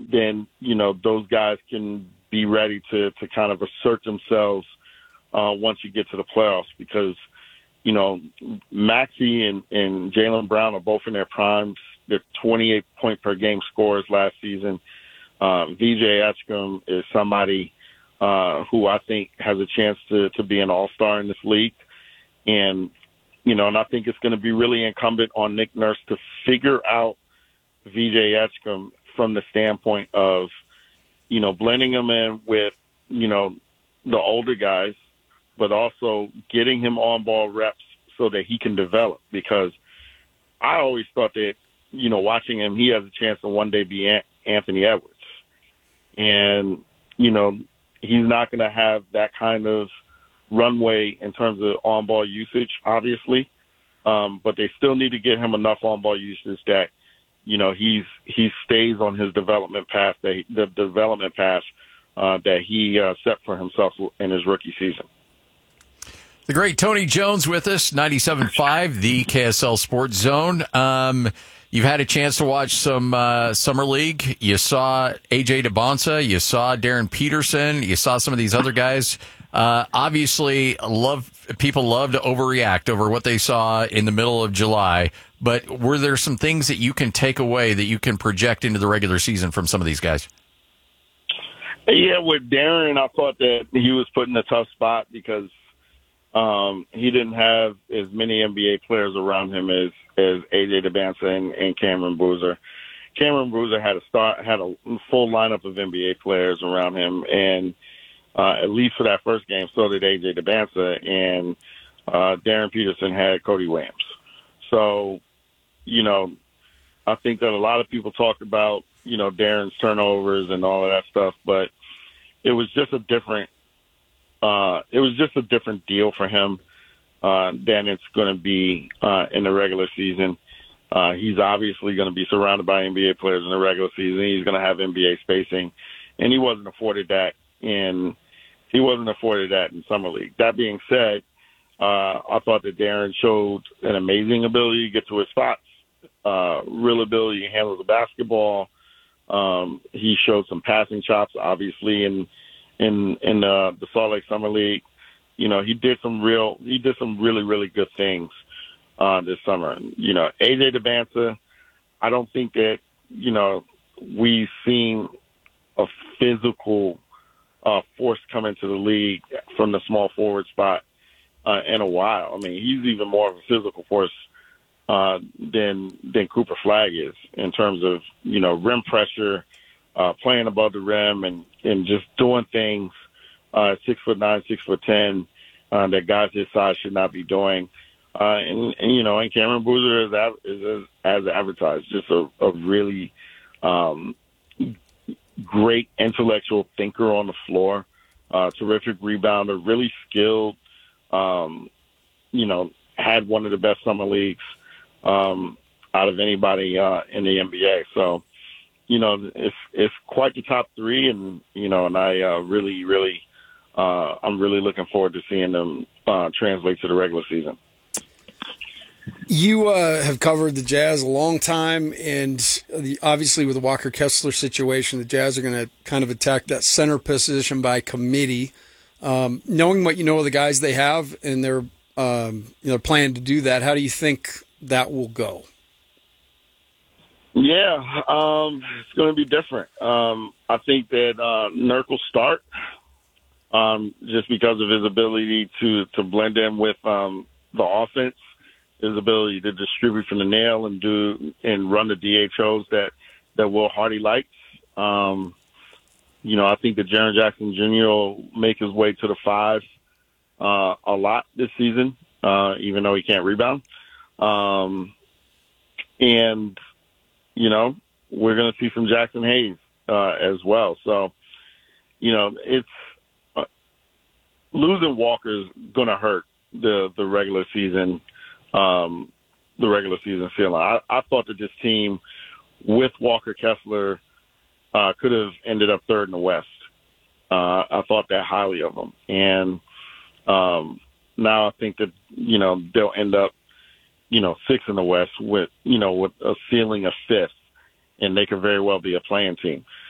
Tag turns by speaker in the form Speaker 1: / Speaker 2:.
Speaker 1: then, those guys can be ready to kind of assert themselves once you get to the playoffs because, Maxey and Jaylen Brown are both in their primes. They're 28-point-per-game scorers last season. VJ Etchkum is somebody who I think has a chance to be an all-star in this league. And, and I think it's going to be really incumbent on Nick Nurse to figure out VJ Etchkum from the standpoint of, blending him in with, the older guys, but also getting him on-ball reps so that he can develop. Because I always thought that, watching him, he has a chance to one day be Anthony Edwards. And, he's not going to have that kind of runway in terms of on-ball usage, obviously. But they still need to get him enough on-ball usage that, he stays on his development path, that he set for himself in his rookie season.
Speaker 2: The great Tony Jones with us, 97.5, the KSL Sports Zone. You've had a chance to watch some Summer League. You saw A.J. DeBonsa. You saw Darren Peterson. You saw some of these other guys. Obviously, people love to overreact over what they saw in the middle of July. But were there some things that you can take away that you can project into the regular season from some of these guys?
Speaker 1: Yeah, with Darren, I thought that he was put in a tough spot because he didn't have as many NBA players around him as A.J. DeBonsa and Cameron Boozer. Cameron Boozer had a full lineup of NBA players around him, and at least for that first game, so did A.J. DeBonsa, and Darren Peterson had Cody Williams. So, I think that a lot of people talked about, Darren's turnovers and all of that stuff, but it was just a different deal for him than it's going to be in the regular season. He's obviously going to be surrounded by NBA players in the regular season. He's going to have NBA spacing, and he wasn't afforded that in Summer League. That being said, I thought that Darren showed an amazing ability to get to his spots, real ability to handle the basketball. He showed some passing chops, obviously, in the Salt Lake Summer League. He did some really, really good things this summer. A.J. DeBonsa, I don't think that, we've seen a physical force come into the league from the small forward spot in a while. I mean, he's even more of a physical force than Cooper Flagg is in terms of, rim pressure, playing above the rim and just doing things 6'9", 6'10", that guys his size should not be doing. And Cameron Boozer is as advertised, just a really great intellectual thinker on the floor, terrific rebounder, really skilled, had one of the best summer leagues out of anybody in the NBA. So, it's quite the top three, and I really, I'm really looking forward to seeing them translate to the regular season.
Speaker 3: You have covered the Jazz a long time, and obviously with the Walker Kessler situation, the Jazz are going to kind of attack that center position by committee. Knowing what you know of the guys they have and their plan to do that, how do you think that will go?
Speaker 1: Yeah, it's going to be different. I think that Nurk will start just because of his ability to blend in with the offense, his ability to distribute from the nail and run the DHOs that Will Hardy likes. I think that Jaren Jackson Jr. will make his way to the 5 a lot this season, even though he can't rebound. And we're going to see some Jackson Hayes as well. So, it's losing Walker is going to hurt the regular season. The regular season feeling. I thought that this team with Walker Kessler could have ended up third in the West. I thought that highly of them, and now I think that they'll end up 6th in the West with a ceiling of 5th, and they could very well be a playing team.